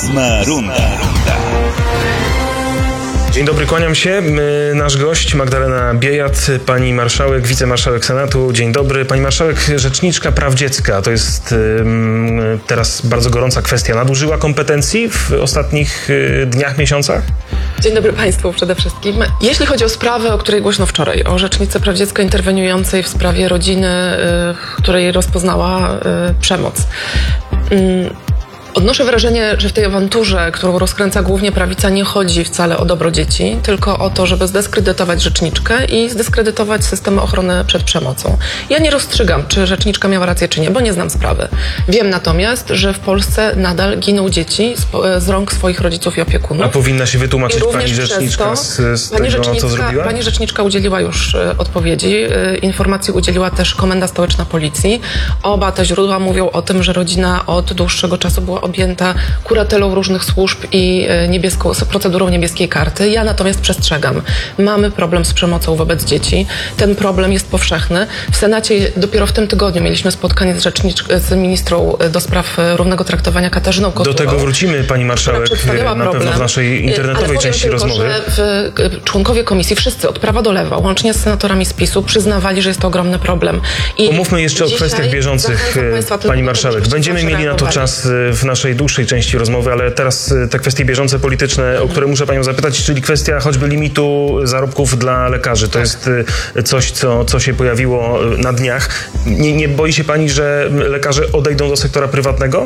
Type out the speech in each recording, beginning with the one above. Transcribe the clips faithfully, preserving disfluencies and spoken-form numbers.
Ósma runda. Dzień dobry, kłaniam się. Nasz gość Magdalena Biejat, pani marszałek, wicemarszałek Senatu. Dzień dobry. Pani marszałek, rzeczniczka praw dziecka. To jest um, teraz bardzo gorąca kwestia. Nadużyła kompetencji w ostatnich dniach, miesiącach? Dzień dobry Państwu przede wszystkim. Jeśli chodzi o sprawę, o której głośno wczoraj, o rzecznicy praw dziecka interweniującej w sprawie rodziny, w której rozpoznała przemoc. Odnoszę wrażenie, że w tej awanturze, którą rozkręca głównie prawica, nie chodzi wcale o dobro dzieci, tylko o to, żeby zdyskredytować rzeczniczkę i zdyskredytować systemy ochrony przed przemocą. Ja nie rozstrzygam, czy rzeczniczka miała rację, czy nie, bo nie znam sprawy. Wiem natomiast, że w Polsce nadal giną dzieci z, z rąk swoich rodziców i opiekunów. A powinna się wytłumaczyć pani rzeczniczka to, z, z pani tego, rzeczniczka, co zrobiła? Pani rzeczniczka udzieliła już y, odpowiedzi. Y, informacji udzieliła też Komenda Stołeczna Policji. Oba te źródła mówią o tym, że rodzina od dłuższego czasu była objęta kuratelą różnych służb i niebieską, procedurą niebieskiej karty. Ja natomiast przestrzegam. Mamy problem z przemocą wobec dzieci. Ten problem jest powszechny. W Senacie dopiero w tym tygodniu mieliśmy spotkanie z, rzecznicz- z ministrą do spraw równego traktowania Katarzyną Kotulą. Do tego wrócimy, pani marszałek, na problem. pewno w naszej internetowej Ale części tylko, rozmowy. Że w, członkowie komisji, wszyscy od prawa do lewa, łącznie z senatorami z PiSu, przyznawali, że jest to ogromny problem. I pomówmy jeszcze o kwestiach bieżących, pani marszałek. Będziemy mieli na to czas w naszej dłuższej części rozmowy, ale teraz te kwestie bieżące, polityczne, o które muszę panią zapytać, czyli kwestia choćby limitu zarobków dla lekarzy. To tak. jest coś, co, co się pojawiło na dniach. Nie, nie boi się pani, że lekarze odejdą do sektora prywatnego?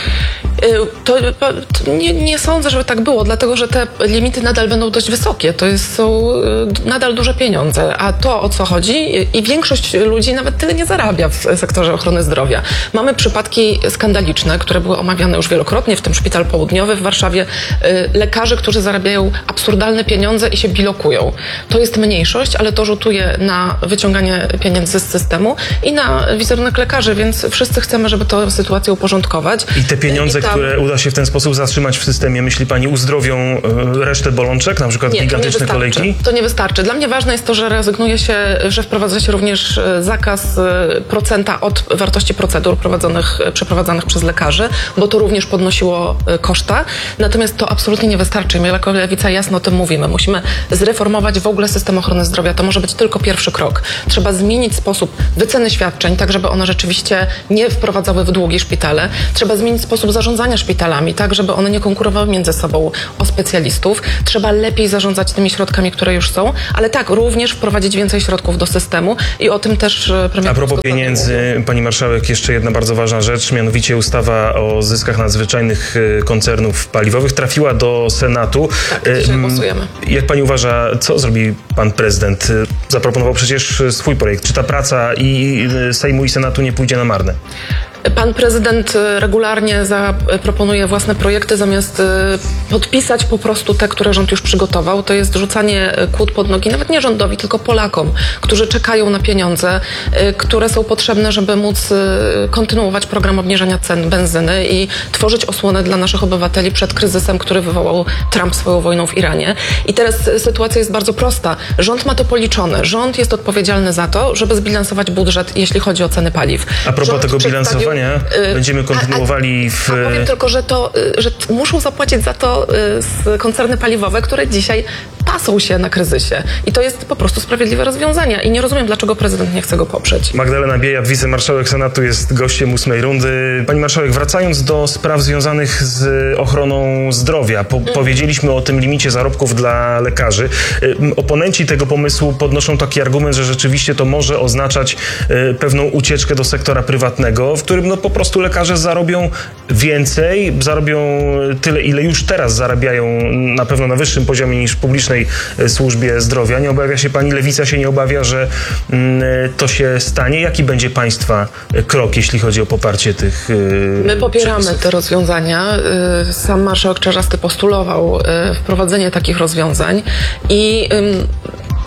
To, to nie, nie sądzę, żeby tak było, dlatego że te limity nadal będą dość wysokie. To jest, są nadal duże pieniądze, a to, o co chodzi, i większość ludzi nawet tyle nie zarabia w sektorze ochrony zdrowia. Mamy przypadki skandaliczne, które były omawiane już wielokrotnie, w tym Szpital Południowy w Warszawie, lekarzy, którzy zarabiają absurdalne pieniądze i się bilokują. To jest mniejszość, ale to rzutuje na wyciąganie pieniędzy z systemu i na wizerunek lekarzy, więc wszyscy chcemy, żeby tę sytuację uporządkować. I te pieniądze, I tam... które uda się w ten sposób zatrzymać w systemie, myśli pani, uzdrowią y, resztę bolączek, na przykład nie, gigantyczne to kolejki? To nie wystarczy. Dla mnie ważne jest to, że rezygnuje się, że wprowadza się również zakaz procenta od wartości procedur prowadzonych, przeprowadzanych przez lekarzy, bo to również podnosiło koszta. Natomiast to absolutnie nie wystarczy. My jako Lewica jasno o tym mówimy. Musimy zreformować w ogóle system ochrony zdrowia. To może być tylko pierwszy krok. Trzeba zmienić sposób wyceny świadczeń, tak żeby one rzeczywiście nie wprowadzały w długie szpitale. Trzeba zmienić sposób zarządzania szpitalami, tak żeby one nie konkurowały między sobą o specjalistów. Trzeba lepiej zarządzać tymi środkami, które już są, ale tak, również wprowadzić więcej środków do systemu i o tym też premier. A propos pieniędzy, pani marszałek, jeszcze jedna bardzo ważna rzecz, mianowicie ustawa o zyskach nadzwyczajnych koncernów paliwowych trafiła do Senatu. Tak, dzisiaj głosujemy. Jak pani uważa, co zrobi pan prezydent? Zaproponował przecież swój projekt. Czy ta praca i Sejmu i Senatu nie pójdzie na marne? Pan prezydent regularnie zaproponuje własne projekty, zamiast podpisać po prostu te, które rząd już przygotował. To jest rzucanie kłód pod nogi, nawet nie rządowi, tylko Polakom, którzy czekają na pieniądze, które są potrzebne, żeby móc kontynuować program obniżania cen benzyny i tworzyć osłonę dla naszych obywateli przed kryzysem, który wywołał Trump swoją wojną w Iranie. I teraz sytuacja jest bardzo prosta. Rząd ma to policzone. Rząd jest odpowiedzialny za to, żeby zbilansować budżet, jeśli chodzi o ceny paliw. A propos rząd tego bilansowania, będziemy kontynuowali w... A, a powiem tylko, że to, że muszą zapłacić za to koncerny paliwowe, które dzisiaj pasą się na kryzysie. I to jest po prostu sprawiedliwe rozwiązanie. I nie rozumiem, dlaczego prezydent nie chce go poprzeć. Magdalena Biejat, wicemarszałek Senatu, jest gościem ósmej rundy. Pani marszałek, wracając do spraw związanych z ochroną zdrowia. Po, mm. Powiedzieliśmy o tym limicie zarobków dla lekarzy. Oponenci tego pomysłu podnoszą taki argument, że rzeczywiście to może oznaczać pewną ucieczkę do sektora prywatnego, w którym no po prostu lekarze zarobią więcej, zarobią tyle, ile już teraz zarabiają, na pewno na wyższym poziomie niż w publicznej służbie zdrowia. Nie obawia się pani, Lewica się nie obawia, że mm, to się stanie? Jaki będzie państwa krok, jeśli chodzi o poparcie tych yy, My popieramy przepisów? te rozwiązania. Sam marszałek Czarzasty postulował wprowadzenie takich rozwiązań i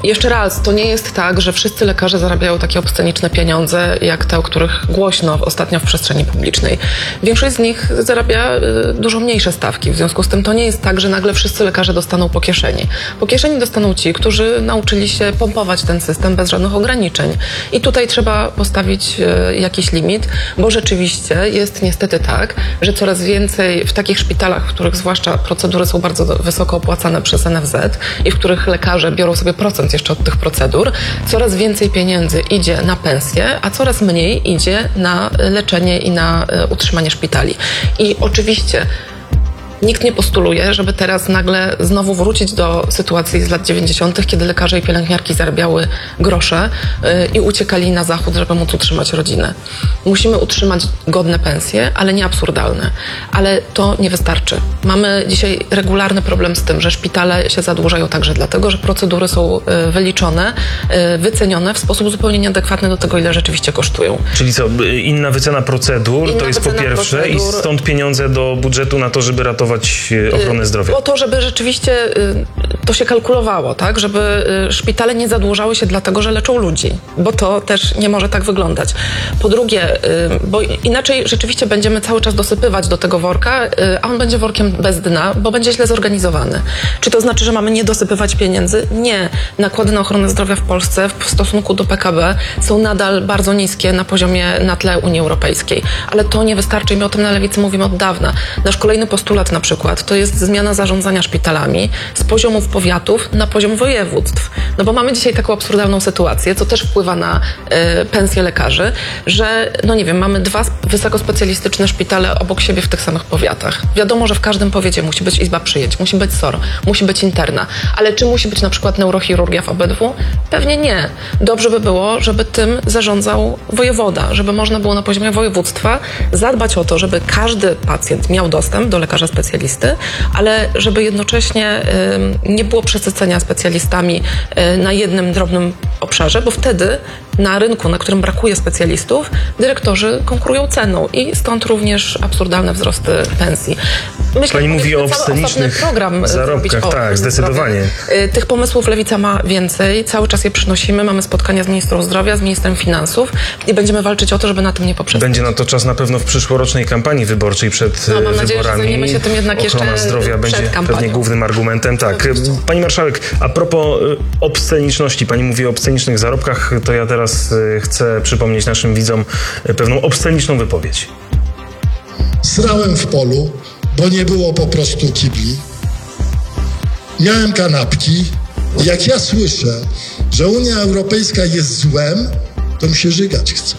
Jeszcze raz, to nie jest tak, że wszyscy lekarze zarabiają takie obsceniczne pieniądze, jak te, o których głośno ostatnio w przestrzeni publicznej. Większość z nich zarabia y, dużo mniejsze stawki, w związku z tym to nie jest tak, że nagle wszyscy lekarze dostaną po kieszeni. Po kieszeni dostaną ci, którzy nauczyli się pompować ten system bez żadnych ograniczeń. I tutaj trzeba postawić y, jakiś limit, bo rzeczywiście jest niestety tak, że coraz więcej w takich szpitalach, w których zwłaszcza procedury są bardzo wysoko opłacane przez N F Z i w których lekarze biorą sobie procent jeszcze od tych procedur, coraz więcej pieniędzy idzie na pensje, a coraz mniej idzie na leczenie i na utrzymanie szpitali. I oczywiście nikt nie postuluje, żeby teraz nagle znowu wrócić do sytuacji z lat dziewięćdziesiątych, kiedy lekarze i pielęgniarki zarabiały grosze yy, i uciekali na zachód, żeby móc utrzymać rodzinę. Musimy utrzymać godne pensje, ale nie absurdalne. Ale to nie wystarczy. Mamy dzisiaj regularny problem z tym, że szpitale się zadłużają także dlatego, że procedury są yy, wyliczone, yy, wycenione w sposób zupełnie nieadekwatny do tego, ile rzeczywiście kosztują. Czyli co, inna wycena procedur, Inna to jest po wycena pierwsze procedur. i stąd pieniądze do budżetu na to, żeby ratować ochronę zdrowia. Po to, żeby rzeczywiście to się kalkulowało, tak? Żeby szpitale nie zadłużały się dlatego, że leczą ludzi, bo to też nie może tak wyglądać. Po drugie, bo inaczej rzeczywiście będziemy cały czas dosypywać do tego worka, a on będzie workiem bez dna, bo będzie źle zorganizowany. Czy to znaczy, że mamy nie dosypywać pieniędzy? Nie. Nakłady na ochronę zdrowia w Polsce w stosunku do P K B są nadal bardzo niskie na poziomie, na tle Unii Europejskiej. Ale to nie wystarczy i my o tym na Lewicy mówimy od dawna. Nasz kolejny postulat na przykład to jest zmiana zarządzania szpitalami z poziomów powiatów na poziom województw. No bo mamy dzisiaj taką absurdalną sytuację, co też wpływa na y, pensje lekarzy, że no nie wiem, mamy dwa wysokospecjalistyczne szpitale obok siebie w tych samych powiatach. Wiadomo, że w każdym powiecie musi być izba przyjęć, musi być S O R, musi być interna, ale czy musi być na przykład neurochirurgia w obydwu? Pewnie nie. Dobrze by było, żeby tym zarządzał wojewoda, żeby można było na poziomie województwa zadbać o to, żeby każdy pacjent miał dostęp do lekarza specjalisty, ale żeby jednocześnie y, nie było przesycenia specjalistami y, na jednym drobnym obszarze, bo wtedy na rynku, na którym brakuje specjalistów, dyrektorzy konkurują ceną i stąd również absurdalne wzrosty pensji. Myślę, Pani mówi o cały osobny obscenicznych program zarobkach, o tak, zdecydowanie. zdrowiu. Tych pomysłów Lewica ma więcej, cały czas je przynosimy, mamy spotkania z ministrem zdrowia, z ministrem finansów i będziemy walczyć o to, żeby na tym nie poprzestać. Będzie na to czas na pewno w przyszłorocznej kampanii wyborczej przed no, mam nadzieję, wyborami. że zajmiemy się tym jednak Ochrona jeszcze zdrowia przed będzie kampanią. pewnie głównym argumentem. Tak. Pani marszałek, a propos obsceniczności, pani mówi o obscenicznych zarobkach, to ja teraz chcę przypomnieć naszym widzom pewną obsceniczną wypowiedź. Srałem w polu, bo nie było po prostu kibli. Miałem kanapki. Jak ja słyszę, że Unia Europejska jest złem, to mi się żygać chce.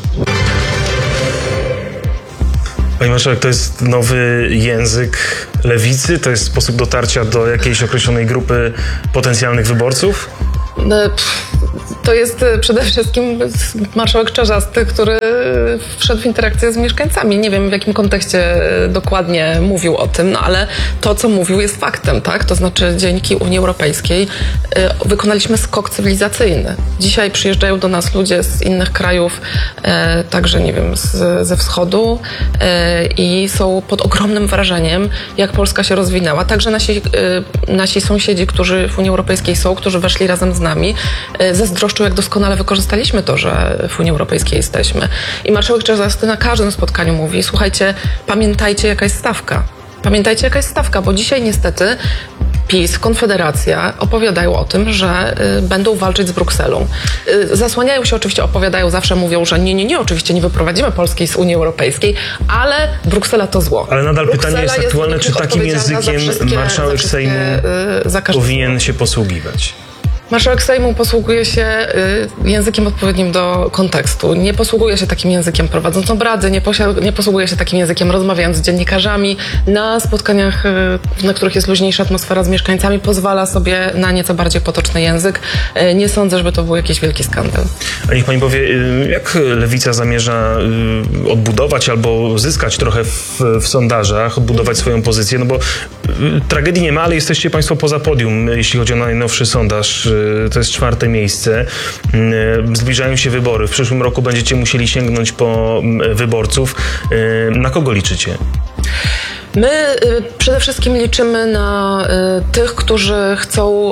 Pani marszałek, to jest nowy język lewicy? To jest sposób dotarcia do jakiejś określonej grupy potencjalnych wyborców? To jest przede wszystkim marszałek Czarzasty, który wszedł w interakcję z mieszkańcami. Nie wiem, w jakim kontekście dokładnie mówił o tym, no ale to, co mówił, jest faktem, tak? To znaczy dzięki Unii Europejskiej wykonaliśmy skok cywilizacyjny. Dzisiaj przyjeżdżają do nas ludzie z innych krajów, także, nie wiem, z, ze wschodu i są pod ogromnym wrażeniem, jak Polska się rozwinęła. Także nasi, nasi sąsiedzi, którzy w Unii Europejskiej są, którzy weszli razem z nami, zazdroszczą, jak doskonale wykorzystaliśmy to, że w Unii Europejskiej jesteśmy. I marszałek Czarzasty na każdym spotkaniu mówi, słuchajcie, pamiętajcie, jaka jest stawka. Pamiętajcie, jaka jest stawka, bo dzisiaj niestety PiS, Konfederacja opowiadają o tym, że y, będą walczyć z Brukselą. Y, zasłaniają się oczywiście, opowiadają, zawsze mówią, że nie, nie, nie, oczywiście nie wyprowadzimy Polski z Unii Europejskiej, ale Bruksela to zło. Ale nadal Bruksela pytanie jest aktualne, czy takim językiem marszałek Sejmu y, powinien się posługiwać? Marszałek Sejmu posługuje się y, językiem odpowiednim do kontekstu. Nie posługuje się takim językiem prowadząc obrady, nie, posia- nie posługuje się takim językiem rozmawiając z dziennikarzami. Na spotkaniach, y, na których jest luźniejsza atmosfera z mieszkańcami, pozwala sobie na nieco bardziej potoczny język. Y, nie sądzę, żeby to był jakiś wielki skandal. A niech pani powie, y, jak Lewica zamierza y, odbudować albo zyskać trochę w, w sondażach, odbudować swoją pozycję, no bo y, tragedii nie ma, ale jesteście państwo poza podium, jeśli chodzi o najnowszy sondaż. To jest czwarte miejsce. Zbliżają się wybory. W przyszłym roku będziecie musieli sięgnąć po wyborców. Na kogo liczycie? My y, przede wszystkim liczymy na y, tych, którzy chcą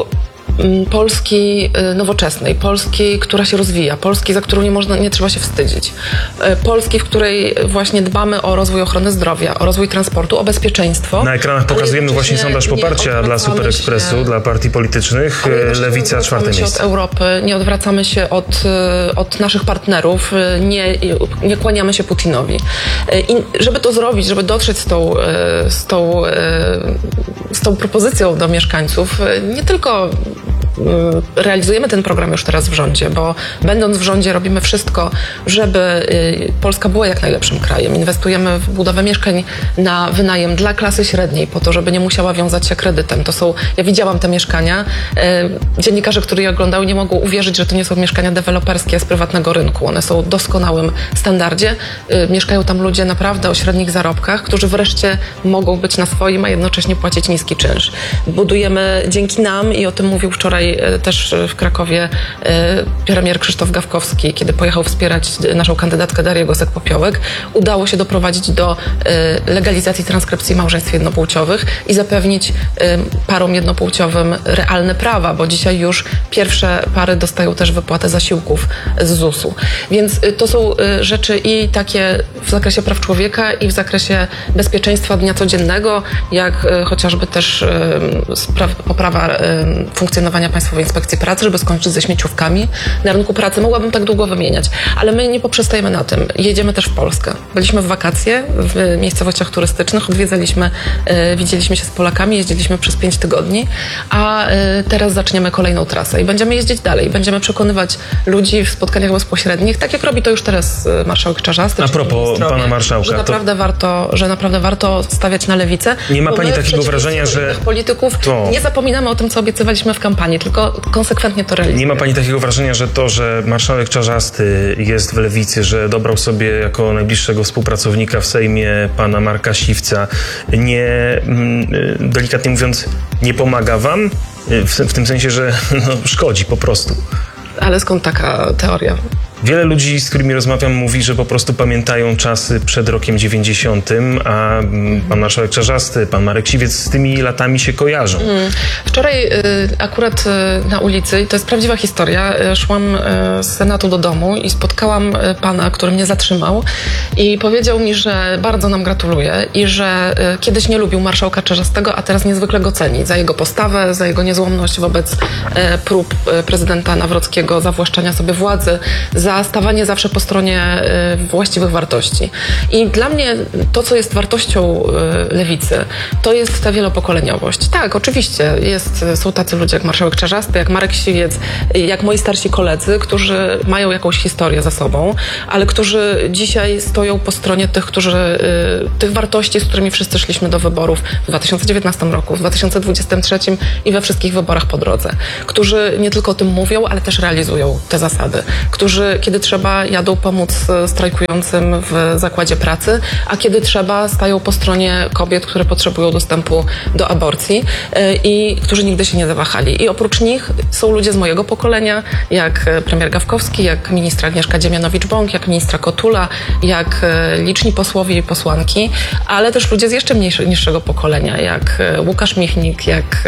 Polski nowoczesnej, Polski, która się rozwija, Polski, za którą nie można, nie trzeba się wstydzić. Polski, w której właśnie dbamy o rozwój ochrony zdrowia, o rozwój transportu, o bezpieczeństwo. Na ekranach pokazujemy właśnie sondaż poparcia dla Super Expressu, się, dla partii politycznych. Lewica czwarte miejsce. Nie odwracamy się od Europy, nie odwracamy się od, od naszych partnerów, nie, nie kłaniamy się Putinowi. I żeby to zrobić, żeby dotrzeć z tą, z tą, z tą propozycją do mieszkańców, nie tylko realizujemy ten program już teraz w rządzie, bo będąc w rządzie robimy wszystko, żeby Polska była jak najlepszym krajem. Inwestujemy w budowę mieszkań na wynajem dla klasy średniej, po to, żeby nie musiała wiązać się kredytem. To są, ja widziałam te mieszkania. Dziennikarze, którzy je oglądały, nie mogą uwierzyć, że to nie są mieszkania deweloperskie z prywatnego rynku. One są w doskonałym standardzie. Mieszkają tam ludzie naprawdę o średnich zarobkach, którzy wreszcie mogą być na swoim, a jednocześnie płacić niski czynsz. Budujemy dzięki nam, i o tym mówił wczoraj też w Krakowie premier Krzysztof Gawkowski, kiedy pojechał wspierać naszą kandydatkę Darię Gosek-Popiołek, udało się doprowadzić do legalizacji transkrypcji małżeństw jednopłciowych i zapewnić parom jednopłciowym realne prawa, bo dzisiaj już pierwsze pary dostają też wypłatę zasiłków z zusu. Więc to są rzeczy i takie w zakresie praw człowieka, i w zakresie bezpieczeństwa dnia codziennego, jak chociażby też poprawa funkcjonowania Państwowej Inspekcji Pracy, żeby skończyć ze śmieciówkami na rynku pracy. Mogłabym tak długo wymieniać, ale my nie poprzestajemy na tym. Jedziemy też w Polskę. Byliśmy w wakacje w miejscowościach turystycznych, odwiedzaliśmy, e, widzieliśmy się z Polakami, jeździliśmy przez pięć tygodni, a e, teraz zaczniemy kolejną trasę i będziemy jeździć dalej. Będziemy przekonywać ludzi w spotkaniach bezpośrednich, tak jak robi to już teraz marszałek Czarzasty. A propos pana marszałka. Że naprawdę, to... warto, że naprawdę warto stawiać na lewicę. Nie ma pani takiego wrażenia, że... polityków to... nie zapominamy o tym, co obiecywaliśmy w kampanii, tylko konsekwentnie to realizujemy. Nie ma pani takiego wrażenia, że to, że marszałek Czarzasty jest w lewicy, że dobrał sobie jako najbliższego współpracownika w Sejmie pana Marka Siwca, nie, delikatnie mówiąc, nie pomaga wam? W, w tym sensie, że no, szkodzi po prostu. Ale skąd taka teoria? Wiele ludzi, z którymi rozmawiam, mówi, że po prostu pamiętają czasy przed rokiem dziewięćdziesiątym, a pan marszałek Czarzasty, pan Marek Siwiec z tymi latami się kojarzą. Mm. Wczoraj y, akurat y, na ulicy, i to jest prawdziwa historia, y, szłam y, z Senatu do domu i spotkałam y, pana, który mnie zatrzymał i powiedział mi, że bardzo nam gratuluje i że y, kiedyś nie lubił marszałka Czarzastego, a teraz niezwykle go ceni za jego postawę, za jego niezłomność wobec y, prób y, prezydenta Nawrockiego zawłaszczania sobie władzy, za stawanie zawsze po stronie y, właściwych wartości. I dla mnie to, co jest wartością y, lewicy, to jest ta wielopokoleniowość. Tak, oczywiście jest, są tacy ludzie jak marszałek Czarzasty, jak Marek Siwiec, jak moi starsi koledzy, którzy mają jakąś historię za sobą, ale którzy dzisiaj stoją po stronie tych, którzy, y, tych wartości, z którymi wszyscy szliśmy do wyborów w dwa tysiące dziewiętnastym roku, w dwa tysiące dwudziestym trzecim i we wszystkich wyborach po drodze. Którzy nie tylko o tym mówią, ale też realizują te zasady. Którzy, kiedy trzeba, jadą pomóc strajkującym w zakładzie pracy, a kiedy trzeba, stają po stronie kobiet, które potrzebują dostępu do aborcji i którzy nigdy się nie zawahali. I oprócz nich są ludzie z mojego pokolenia, jak premier Gawkowski, jak ministra Agnieszka Dziemianowicz-Bąk, jak ministra Kotula, jak liczni posłowie i posłanki, ale też ludzie z jeszcze mniejszego, niższego pokolenia, jak Łukasz Michnik, jak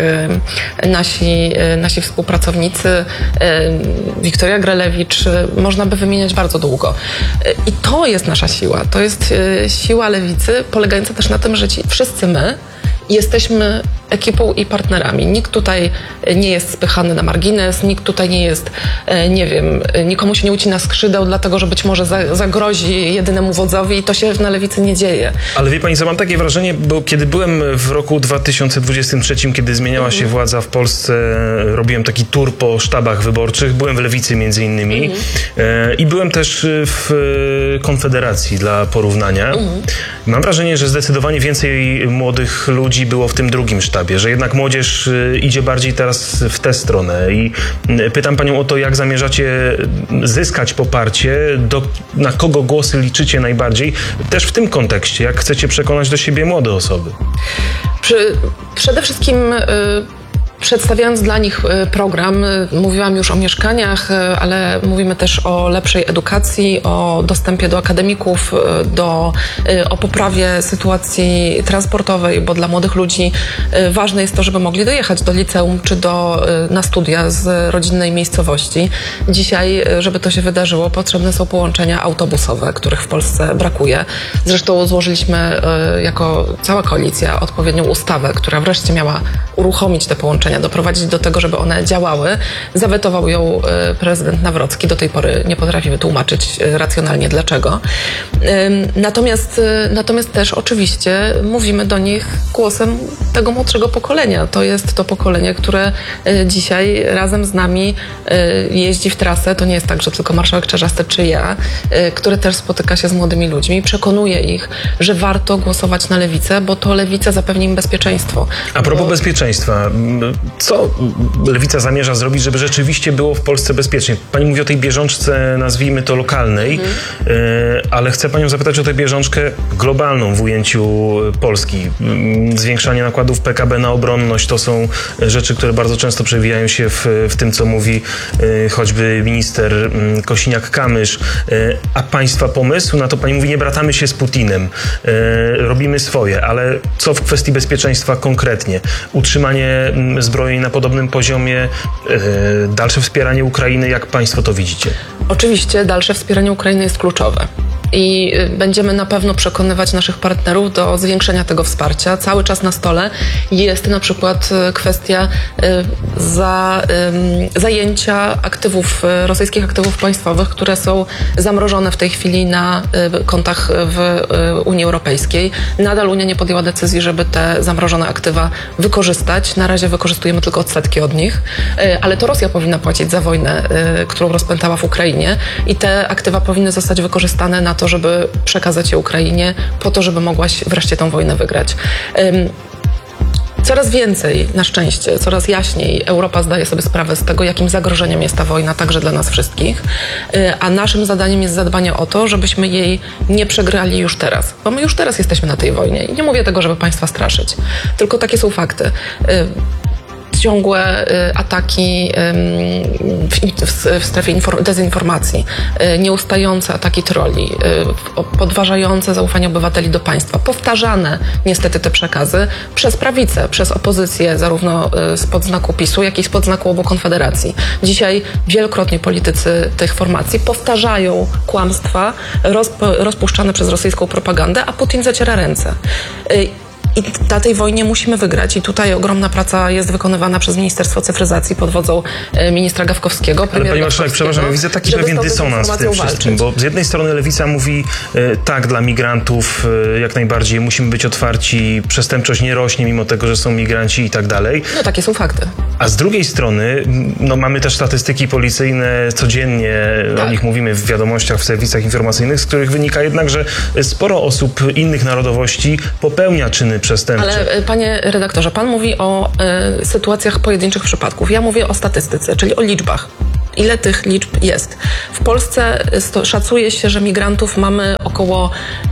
nasi, nasi współpracownicy, Wiktoria Grelewicz, można by wymieniać bardzo długo. I to jest nasza siła. To jest siła lewicy, polegająca też na tym, że ci wszyscy my jesteśmy ekipą i partnerami. Nikt tutaj nie jest spychany na margines, nikt tutaj nie jest, nie wiem, nikomu się nie ucina skrzydeł, dlatego że być może zagrozi jedynemu wodzowi i to się na lewicy nie dzieje. Ale wie pani co, mam takie wrażenie, bo kiedy byłem w roku dwa tysiące dwudziestym trzecim, kiedy zmieniała się władza w Polsce, robiłem taki tour po sztabach wyborczych, byłem w lewicy między innymi mhm. i byłem też w Konfederacji dla porównania. Mhm. Mam wrażenie, że zdecydowanie więcej młodych ludzi było w tym drugim sztabie, że jednak młodzież idzie bardziej teraz w tę stronę i pytam panią o to, jak zamierzacie zyskać poparcie, do, na kogo głosy liczycie najbardziej, też w tym kontekście, jak chcecie przekonać do siebie młode osoby. Przy, przede wszystkim y Przedstawiając dla nich program, mówiłam już o mieszkaniach, ale mówimy też o lepszej edukacji, o dostępie do akademików, do, o poprawie sytuacji transportowej, bo dla młodych ludzi ważne jest to, żeby mogli dojechać do liceum czy do, na studia z rodzinnej miejscowości. Dzisiaj, żeby to się wydarzyło, potrzebne są połączenia autobusowe, których w Polsce brakuje. Zresztą złożyliśmy jako cała koalicja odpowiednią ustawę, która wreszcie miała uruchomić te połączenia, doprowadzić do tego, żeby one działały. Zawetował ją prezydent Nawrocki. Do tej pory nie potrafi wytłumaczyć racjonalnie dlaczego. Natomiast, natomiast też oczywiście mówimy do nich głosem tego młodszego pokolenia. To jest to pokolenie, które dzisiaj razem z nami jeździ w trasę. To nie jest tak, że tylko marszałek Czarzasty czy ja, które też spotyka się z młodymi ludźmi, przekonuje ich, że warto głosować na lewicę, bo to lewica zapewni im bezpieczeństwo. A propos bo... bezpieczeństwa, co lewica zamierza zrobić, żeby rzeczywiście było w Polsce bezpiecznie? Pani mówi o tej bieżączce, nazwijmy to lokalnej, mhm. ale chcę panią zapytać o tę bieżączkę globalną w ujęciu Polski. Zwiększanie nakładów P K B na obronność to są rzeczy, które bardzo często przewijają się w, w tym, co mówi choćby minister Kosiniak-Kamysz. A państwa pomysł na to, pani mówi, nie bratamy się z Putinem, robimy swoje, ale co w kwestii bezpieczeństwa konkretnie? Utrzymanie zbrojeń na podobnym poziomie, dalsze wspieranie Ukrainy, jak państwo to widzicie? Oczywiście dalsze wspieranie Ukrainy jest kluczowe. I będziemy na pewno przekonywać naszych partnerów do zwiększenia tego wsparcia. Cały czas na stole jest na przykład kwestia za, zajęcia aktywów, rosyjskich aktywów państwowych, które są zamrożone w tej chwili na kontach w Unii Europejskiej. Nadal Unia nie podjęła decyzji, żeby te zamrożone aktywa wykorzystać. Na razie wykorzystujemy tylko odsetki od nich, ale to Rosja powinna płacić za wojnę, którą rozpętała w Ukrainie i te aktywa powinny zostać wykorzystane na to, żeby przekazać je Ukrainie, po to, żeby mogła wreszcie tę wojnę wygrać. Coraz więcej, na szczęście, coraz jaśniej Europa zdaje sobie sprawę z tego, jakim zagrożeniem jest ta wojna, także dla nas wszystkich, a naszym zadaniem jest zadbanie o to, żebyśmy jej nie przegrali już teraz, bo my już teraz jesteśmy na tej wojnie i nie mówię tego, żeby państwa straszyć, tylko takie są fakty. Ciągłe ataki w strefie dezinformacji, nieustające ataki trolli, podważające zaufanie obywateli do państwa, powtarzane niestety te przekazy przez prawicę, przez opozycję, zarówno spod znaku PiSu, jak i spod znaku obu Konfederacji. Dzisiaj wielokrotnie politycy tych formacji powtarzają kłamstwa rozpuszczane przez rosyjską propagandę, a Putin zaciera ręce. I na tej wojnie musimy wygrać i tutaj ogromna praca jest wykonywana przez Ministerstwo Cyfryzacji pod wodzą ministra Gawkowskiego. Ale pani marszałek, przepraszam, ja widzę taki pewien dysonans w tym wszystkim, bo z jednej strony lewica mówi e, tak dla migrantów e, jak najbardziej, musimy być otwarci, przestępczość nie rośnie mimo tego, że są migranci i tak dalej. No takie są fakty. A z drugiej strony no, mamy też statystyki policyjne codziennie, tak. O nich mówimy w wiadomościach, w serwisach informacyjnych, z których wynika jednak, że sporo osób innych narodowości popełnia czyny przestępcze. Ale panie redaktorze, pan mówi o y, sytuacjach pojedynczych przypadków. Ja mówię o statystyce, czyli o liczbach. Ile tych liczb jest? W Polsce sto, szacuje się, że migrantów mamy około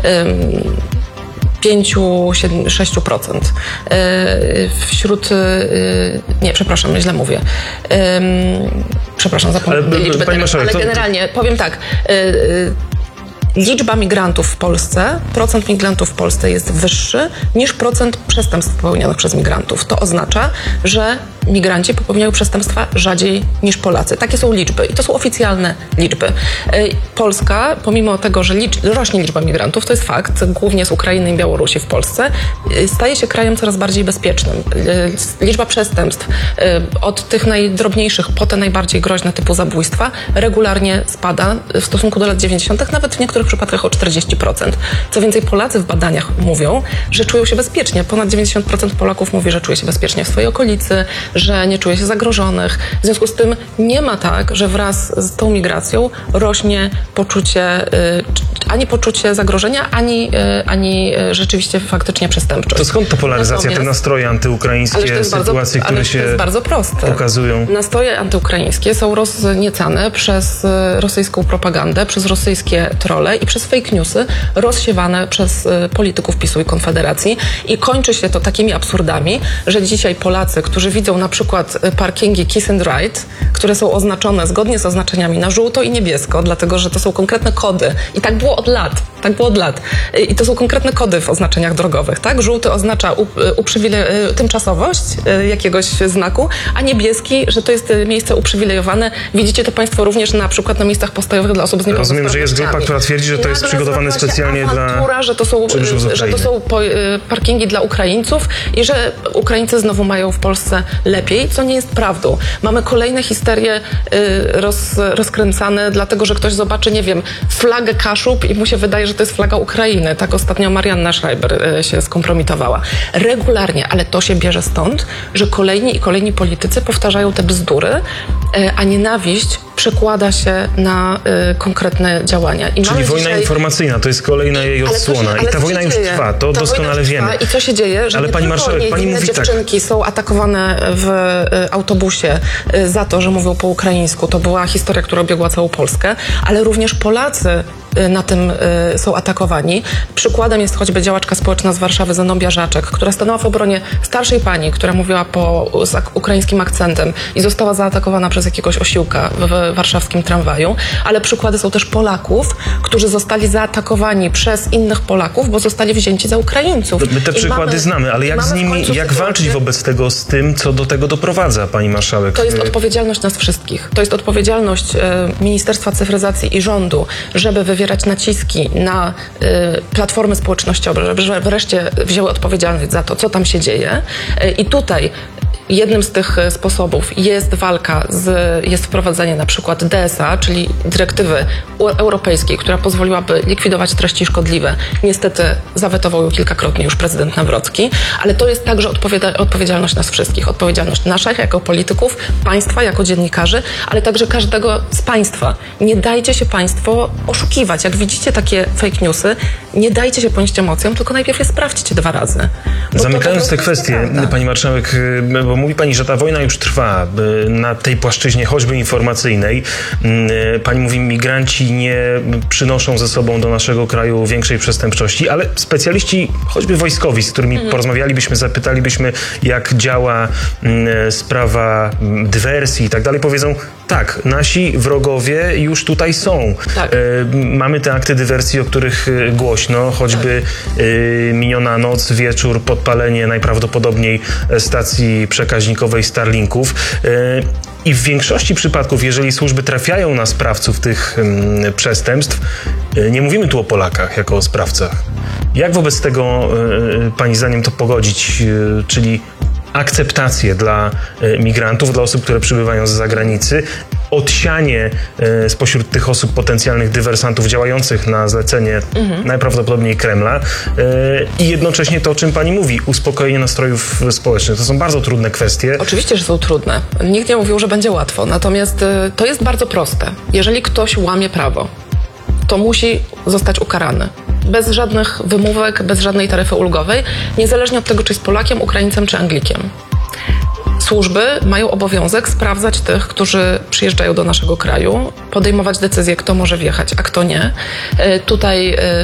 pięć do sześciu procent. Wśród... Nie, przepraszam, źle mówię. Przepraszam, zapomniałem liczbę. Ale, ale generalnie powiem tak. Liczba migrantów w Polsce, procent migrantów w Polsce jest wyższy niż procent przestępstw popełnionych przez migrantów. To oznacza, że migranci popełniają przestępstwa rzadziej niż Polacy. Takie są liczby i to są oficjalne liczby. Polska, pomimo tego, że licz, rośnie liczba migrantów, to jest fakt, głównie z Ukrainy i Białorusi w Polsce, staje się krajem coraz bardziej bezpiecznym. Liczba przestępstw od tych najdrobniejszych po te najbardziej groźne typu zabójstwa regularnie spada w stosunku do lat dziewięćdziesiątych, nawet w niektórych przypadkach o czterdzieści procent. Co więcej, Polacy w badaniach mówią, że czują się bezpiecznie. Ponad dziewięćdziesiąt procent Polaków mówi, że czuje się bezpiecznie w swojej okolicy, że nie czuje się zagrożonych. W związku z tym nie ma tak, że wraz z tą migracją rośnie poczucie, ani poczucie zagrożenia, ani, ani rzeczywiście faktycznie przestępczość. To skąd to polaryzacja, Natomiast, te nastroje antyukraińskie, sytuacje, bardzo, które się to jest bardzo proste. pokazują? Nastroje antyukraińskie są rozniecane przez rosyjską propagandę, przez rosyjskie trolle i przez fake newsy rozsiewane przez polityków PiSu i Konfederacji. I kończy się to takimi absurdami, że dzisiaj Polacy, którzy widzą na przykład parkingi Kiss and Ride, które są oznaczone zgodnie z oznaczeniami na żółto i niebiesko, dlatego że to są konkretne kody. I tak było od lat. Tak było od lat. I to są konkretne kody w oznaczeniach drogowych, tak? Żółty oznacza uprzywile- tymczasowość jakiegoś znaku, a niebieski, że to jest miejsce uprzywilejowane. Widzicie to Państwo również na przykład na miejscach postojowych dla osób z niepełnosprawnościami. Rozumiem, że jest grupa, która twierdzi, że to jest Nagle przygotowane zrobiła się specjalnie dla awantura, że to są, czynszów z że to Ukrainy. są po, parkingi dla Ukraińców i że Ukraińcy znowu mają w Polsce lepiej, co nie jest prawdą. Mamy kolejne histerie roz, rozkręcane, dlatego że ktoś zobaczy, nie wiem, flagę Kaszub i mu się wydaje, że to jest flaga Ukrainy. Tak ostatnio Marianna Schreiber się skompromitowała. Regularnie, ale to się bierze stąd, że kolejni i kolejni politycy powtarzają te bzdury, a nienawiść przekłada się na y, konkretne działania. I Czyli mamy wojna dzisiaj... informacyjna to jest kolejna jej Ale co się- odsłona. ale I ta co wojna się już dzieje? trwa, to Ta doskonale wojna już wiemy. trwa. I co się dzieje? Że Ale nie pani tylko marszałek, pani niewinne mówi tak. dziewczynki są atakowane w y, autobusie y, za to, że mówią po ukraińsku. To była historia, która obiegła całą Polskę, ale również Polacy y, na tym y, są atakowani. Przykładem jest choćby działaczka społeczna z Warszawy, Zenobia Żaczek, która stanęła w obronie starszej pani, która mówiła po, z ak- ukraińskim akcentem i została zaatakowana przez jakiegoś osiłka w, w warszawskim tramwaju. Ale przykłady są też Polaków, którzy zostali zaatakowani przez innych Polaków, bo zostali wzięci za Ukraińców. My te I przykłady mamy- znamy, ale jak mamy z w nimi, końcu jak sytuację- walczyć wobec tego z tym, co do tego doprowadza, pani marszałek? To jest odpowiedzialność nas wszystkich. To jest odpowiedzialność e, Ministerstwa Cyfryzacji i rządu, żeby wywierać naciski na e, platformy społecznościowe, żeby że wreszcie wzięły odpowiedzialność za to, co tam się dzieje. E, I tutaj jednym z tych e, sposobów jest walka, z, jest wprowadzenie na przykład D S A, czyli dyrektywy u- europejskiej, która pozwoliłaby likwidować treści szkodliwe. Niestety zawetował ją kilkakrotnie już prezydent Nawrocki, ale to jest także odpowiada- odpowiedzialność nas wszystkich. Odpowiedzialność nasza jako polityków, państwa jako dziennikarzy, ale także każdego z państwa. Nie dajcie się państwo oszukiwać. Jak widzicie takie fake newsy, nie dajcie się ponieść emocjom, tylko najpierw je sprawdźcie dwa razy. Bo to Zamykając po te prostu jest kwestie, nieprawda. pani marszałek, y, bo mówi pani, że ta wojna już trwa y, na tej płaszczyźnie choćby informacyjnej. Y, Pani mówi, migranci nie przynoszą ze sobą do naszego kraju większej przestępczości, ale specjaliści, choćby wojskowi, z którymi Mhm. porozmawialibyśmy, zapytalibyśmy, jak działa y, sprawa y, dywersji i tak dalej, powiedzą, tak, nasi wrogowie już tutaj są. Tak. Y, Mamy te akty dywersji, o których y, głośno, choćby y, miniona noc, wieczór, podpalenie najprawdopodobniej e, stacji przekaźnikowej Starlinków. Y, I w większości przypadków, jeżeli służby trafiają na sprawców tych ym, przestępstw, y, nie mówimy tu o Polakach jako o sprawcach. Jak wobec tego y, pani zdaniem to pogodzić, y, czyli akceptację dla y, migrantów, dla osób, które przybywają z zagranicy, odsianie y, spośród tych osób potencjalnych dywersantów działających na zlecenie Mhm. najprawdopodobniej Kremla y, i jednocześnie to, o czym pani mówi, uspokojenie nastrojów społecznych. To są bardzo trudne kwestie. Oczywiście, że są trudne. Nikt nie mówił, że będzie łatwo. Natomiast y, to jest bardzo proste. Jeżeli ktoś łamie prawo, to musi zostać ukarany. Bez żadnych wymówek, bez żadnej taryfy ulgowej, niezależnie od tego, czy jest Polakiem, Ukraińcem czy Anglikiem. Służby mają obowiązek sprawdzać tych, którzy przyjeżdżają do naszego kraju, podejmować decyzję, kto może wjechać, a kto nie. Y, Tutaj y,